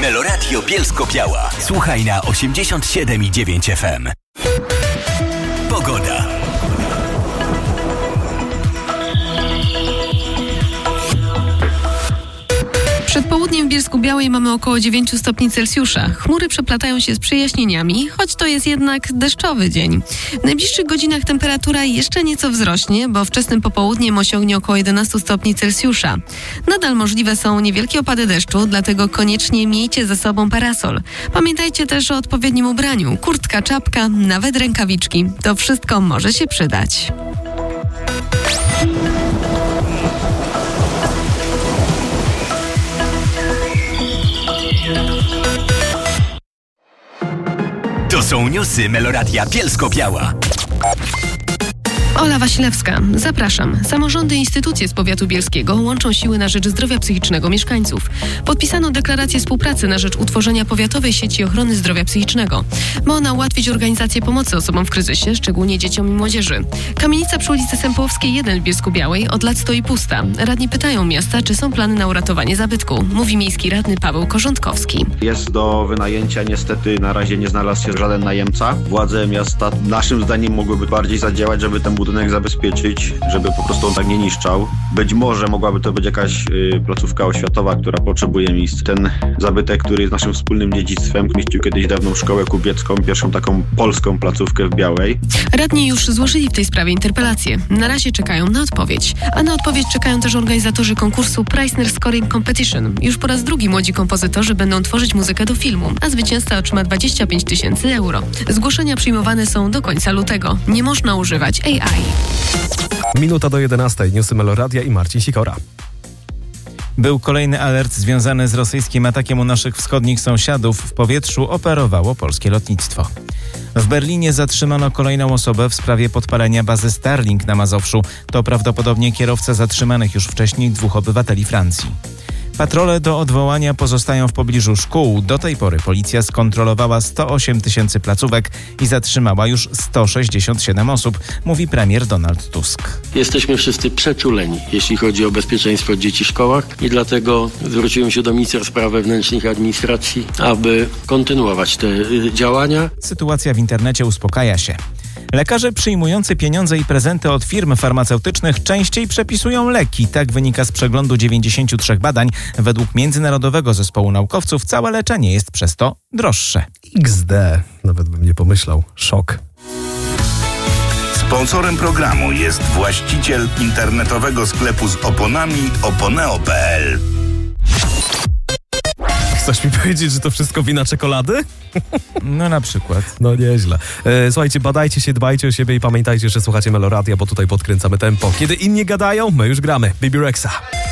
Meloradio Bielsko-Biała. Słuchaj na 87,9 FM. Pogoda. Przed południem w Bielsku-Białej mamy około 9 stopni Celsjusza. Chmury przeplatają się z przejaśnieniami, choć to jest jednak deszczowy dzień. W najbliższych godzinach temperatura jeszcze nieco wzrośnie, bo wczesnym popołudniem osiągnie około 11 stopni Celsjusza. Nadal możliwe są niewielkie opady deszczu, dlatego koniecznie miejcie ze sobą parasol. Pamiętajcie też o odpowiednim ubraniu. Kurtka, czapka, nawet rękawiczki. To wszystko może się przydać. To są newsy Meloradia Bielsko-Biała. Ola Wasilewska. Zapraszam. Samorządy i instytucje z powiatu bielskiego łączą siły na rzecz zdrowia psychicznego mieszkańców. Podpisano deklarację współpracy na rzecz utworzenia powiatowej sieci ochrony zdrowia psychicznego. Ma ona ułatwić organizację pomocy osobom w kryzysie, szczególnie dzieciom i młodzieży. Kamienica przy ulicy Sępołowskiej 1 w Bielsku-Białej od lat stoi pusta. Radni pytają miasta, czy są plany na uratowanie zabytku. Mówi miejski radny Paweł Korzątkowski. Jest do wynajęcia, niestety na razie nie znalazł się żaden najemca. Władze miasta naszym zdaniem mogłyby bardziej zadziałać, żeby ten budynek zabezpieczyć, żeby po prostu on tak nie niszczał. Być może mogłaby to być jakaś placówka oświatowa, która potrzebuje miejsc. Ten zabytek, który jest naszym wspólnym dziedzictwem, mieścił kiedyś dawną szkołę kupiecką, pierwszą taką polską placówkę w Białej. Radni już złożyli w tej sprawie interpelację. Na razie czekają na odpowiedź. A na odpowiedź czekają też organizatorzy konkursu Preissner Scoring Competition. Już po raz drugi młodzi kompozytorzy będą tworzyć muzykę do filmu, a zwycięzca otrzyma 25 000 euro. Zgłoszenia przyjmowane są do końca lutego. Nie można używać AI. Minuta do 11. Newsy Meloradia i Marcin Sikora. Był kolejny alert związany z rosyjskim atakiem u naszych wschodnich sąsiadów. W powietrzu operowało polskie lotnictwo. W Berlinie zatrzymano kolejną osobę w sprawie podpalenia bazy Starlink na Mazowszu. To prawdopodobnie kierowca zatrzymanych już wcześniej 2 obywateli Francji. Patrole do odwołania pozostają w pobliżu szkół. Do tej pory policja skontrolowała 108 000 placówek i zatrzymała już 167 osób, mówi premier Donald Tusk. Jesteśmy wszyscy przeczuleni, jeśli chodzi o bezpieczeństwo dzieci w szkołach i dlatego zwróciłem się do ministra spraw wewnętrznych i administracji, aby kontynuować te działania. Sytuacja w internecie uspokaja się. Lekarze przyjmujący pieniądze i prezenty od firm farmaceutycznych częściej przepisują leki. Tak wynika z przeglądu 93 badań. Według Międzynarodowego Zespołu Naukowców całe leczenie jest przez to droższe. XD. Nawet bym nie pomyślał. Szok. Sponsorem programu jest właściciel internetowego sklepu z oponami oponeo.pl. Chcesz mi powiedzieć, że to wszystko wina czekolady? No na przykład. No nieźle. Słuchajcie, badajcie się, dbajcie o siebie i pamiętajcie, że słuchacie Meloradia, bo tutaj podkręcamy tempo. Kiedy inni gadają, my już gramy. Bibi Rexa.